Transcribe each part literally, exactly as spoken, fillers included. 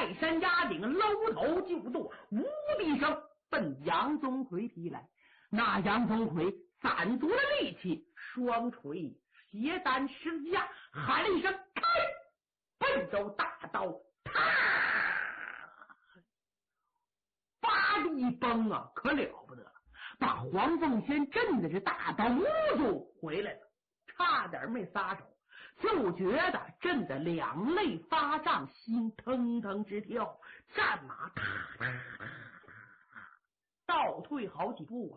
泰山压顶，搂头就剁，无比声奔杨宗奎劈来。那杨宗奎攒足了力气，双锤斜单施下，喊了一声开，奔走大刀啪，八力一崩啊，可了不得了，把黄凤仙震的是大刀捂住回来了，差点没撒手，就觉得震得两肋发胀，心腾腾直跳，战马咔咔咔倒退好几步啊，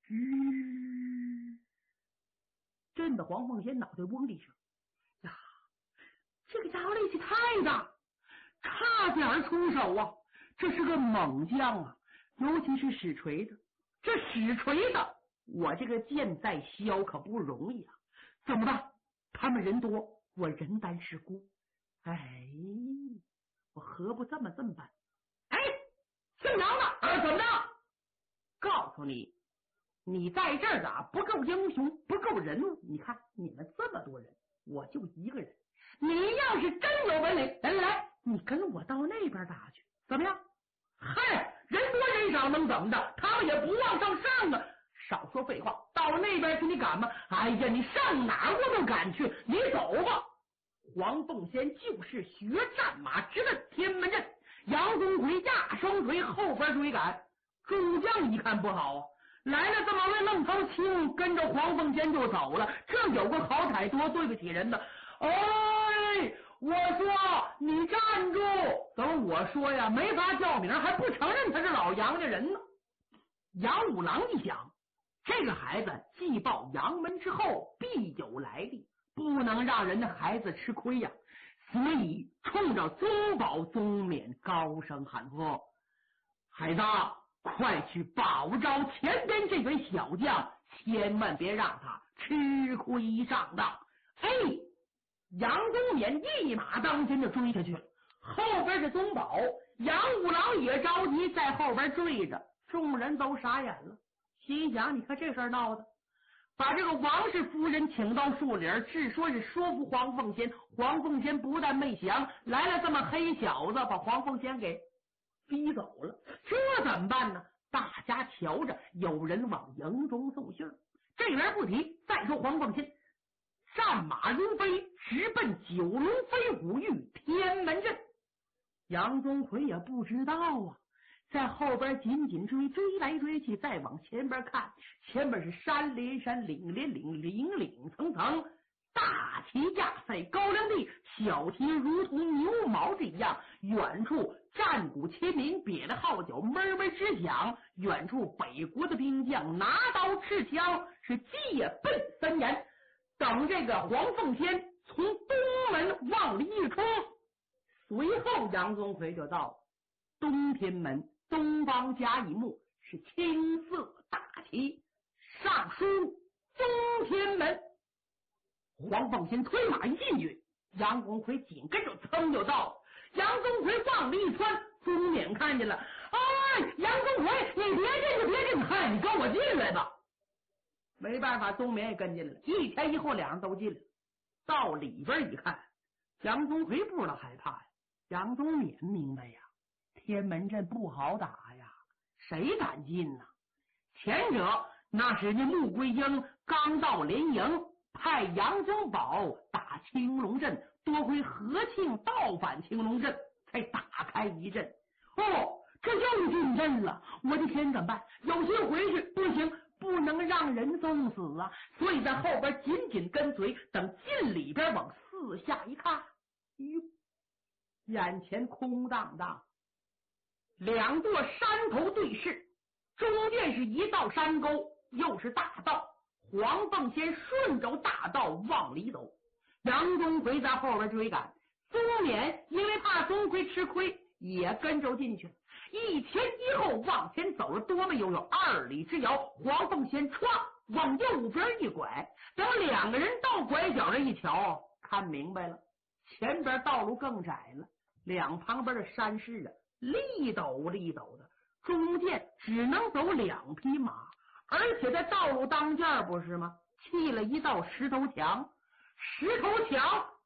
吱，震得黄凤仙脑袋嗡的一声呀，这个家伙力气太大，差点出手啊，这是个猛将啊，尤其是使锤的，这使锤的我这个剑在削可不容易啊，怎么办？他们人多，我人单势孤，哎，我何不这么这么办？哎，姓杨的呃怎么着？告诉你，你在这儿咋不够英雄，不够人物？你看你们这么多人，我就一个人，你要是真有本领，来来来，你跟我到那边打去，怎么样？嗨，人多人少能怎么的？他们也不往上上啊！少说废话，到那边去你敢吗？哎呀，你上哪儿我都敢去，你走吧。黄凤仙就是学战马，直奔天门阵。杨宗奎压双腿后边追赶，诸将一看不好啊，来了这么位愣头青，跟着黄凤仙就走了，这有个好歹多对不起人的。哎，我说你站住！怎么我说呀？没法叫名，还不承认他是老杨家人呢？杨五郎一想，这个孩子既报杨门之后必有来历，不能让人的孩子吃亏呀，所以冲着宗保宗冕高声喊说：孩子，快去保招前边这位小将，千万别让他吃亏上当。哎，杨宗冕一马当先就追下去了，后边是宗保，杨五郎也着急在后边追着，众人都傻眼了，心想你看这事儿闹的，把这个王氏夫人请到树林，只说是说服黄凤仙，黄凤仙不但没降，来了这么黑小子把黄凤仙给逼走了，这怎么办呢？大家瞧着有人往营中送信，这边不提，再说黄凤仙战马如飞，直奔九龙飞虎玉天门阵。杨宗奎也不知道啊，在后边紧紧追，追来追去，再往前边看，前边是山连山，岭连岭，岭岭层层，大旗架在高粱地，小旗如同牛毛这样，远处战鼓齐鸣，瘪着号角闷闷直响，远处北国的兵将拿刀持枪，是借奔森严，等这个黄凤仙从东门往里一冲，随后杨宗奎就到东天门，东方甲乙木是青色大旗，上书东天门。黄凤仙推马一进去，杨宗奎紧跟着噌就到了。杨宗奎往里一窜，宗冕看见了，哎，杨宗奎，你别进去，别进去，嗨，你跟我进来吧。没办法，宗冕也跟进来了，一前一后两人都进来。到里边一看，杨宗奎不知道害怕呀，杨宗冕明白呀，天门阵不好打呀，谁敢进呢？前者那是那穆桂英刚到连营，派杨宗保打青龙阵，多亏何庆倒反青龙阵，才打开一阵。哦，这又进阵了，我的天，怎么办？有心回去不行，不能让人送死啊！所以在后边紧紧跟随，等进里边往四下一看，哟，眼前空荡荡，两座山头对视，中间是一道山沟，又是大道。黄凤仙顺着大道往里走，杨宗奎在后边追赶，宗冕因为怕宗奎吃亏，也跟着进去了，一前一后往前走了多么有有二里之遥。黄凤仙唰往右边一拐，等两个人到拐角上一瞧，看明白了，前边道路更窄了，两旁边的山势啊，立陡立陡的，中间只能走两匹马，而且在道路当间不是吗？砌了一道石头墙，石头墙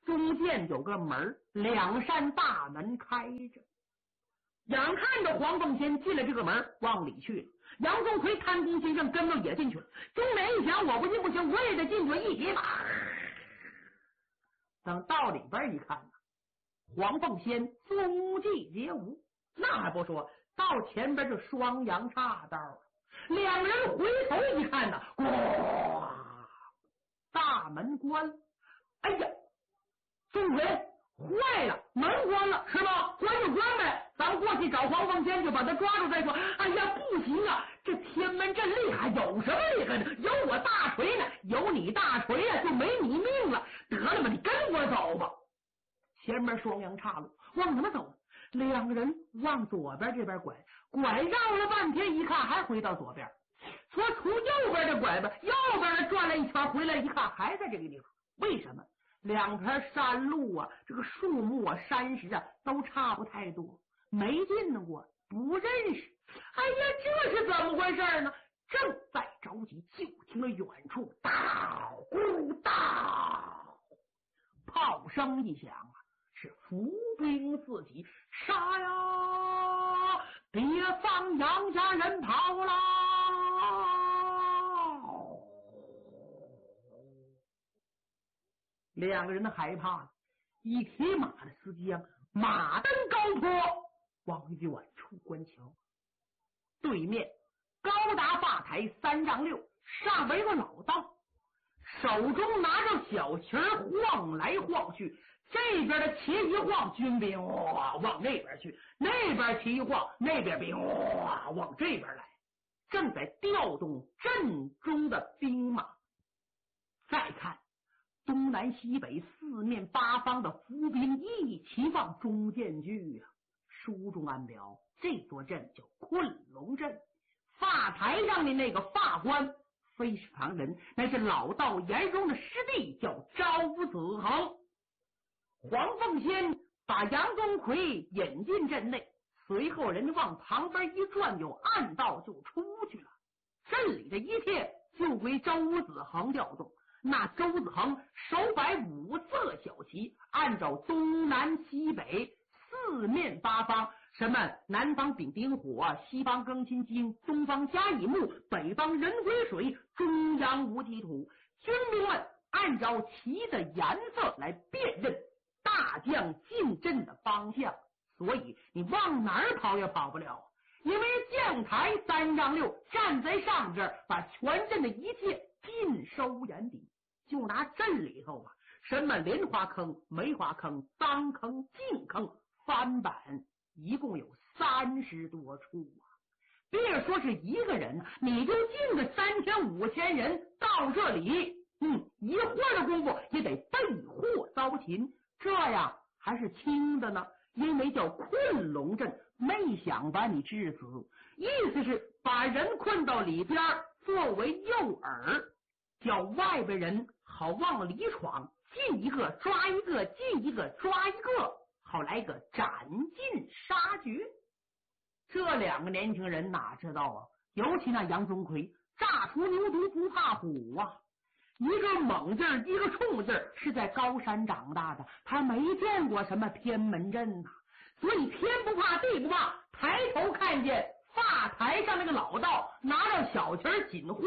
中间有个门，两扇大门开着。眼看着黄凤仙进了这个门，往里去了。杨宗奎贪功心盛，跟着也进去了。钟美一想，我不进不行，我也得进去一起吧。等到里边一看呢，黄凤仙踪迹皆无。那还不说，到前边就双阳岔道了。两人回头一看呢，哇！大门关了。哎呀，钟馗，坏了，门关了是吧？关就关呗。咱过去找黄凤仙，就把他抓住再说。哎呀，不行啊！这天门阵厉害，有什么厉害的？有我大锤呢，有你大锤呀、啊，就没你命了。得了吧，你跟我走吧。前面双阳岔路，往哪么走？两个人往左边这边拐，拐绕了半天，一看还回到左边。说从右边的拐吧，右边转了一圈，回来一看还在这个地方。为什么？两条山路啊，这个树木啊、山石啊，都差不太多。没见过，不认识。哎呀，这是怎么回事呢？正在着急，就听了远处“哒咕哒”，炮声一响啊，是伏兵四起，杀呀！别放杨家人跑啦！两个人的害怕，一匹马的司机啊，马登高坡。往远处观瞧，对面高达发台三丈六，上边一个老道，手中拿着小旗晃来晃去。这边的旗一晃，军兵哇往那边去；那边旗一晃，那边兵哇往这边来，正在调动阵中的兵马。再看东南西北四面八方的伏兵一齐往中间聚呀、啊。书中暗表，这座阵叫困龙阵。发台上的那个发官非是旁人，那是老道严嵩的师弟，叫招子恒。黄凤仙把杨宗奎引进阵内，随后人家往旁边一转，就暗道就出去了。镇里的一切就归周子恒调动。那周子恒手摆五色小旗，按照东南西北四面八方，什么南方丙丁火，西方庚辛金，东方甲乙木，北方壬癸水，中央无己土。军兵们按照旗的颜色来辨认大将进阵的方向，所以你往哪儿跑也跑不了。因为将台三丈六站在上边，把全阵的一切尽收眼底。就拿镇里头啊，什么莲花坑、梅花坑、脏坑、净坑、翻板，一共有三十多处啊！别说是一个人，你就进个三千五千人到这里，嗯，一会儿的功夫也得被祸遭擒，这样还是轻的呢。因为叫困龙阵，没想把你致死，意思是把人困到里边，作为诱饵，叫外边人好往里闯，进一个抓一个，进一个抓一个，好来个斩尽杀绝。这两个年轻人哪知道啊？尤其那杨宗奎，炸出牛犊不怕虎啊！一个猛劲儿，一个冲劲儿，是在高山长大的，他没见过什么天门阵呐、啊，所以天不怕地不怕，抬头看见发台上那个老道拿着小旗紧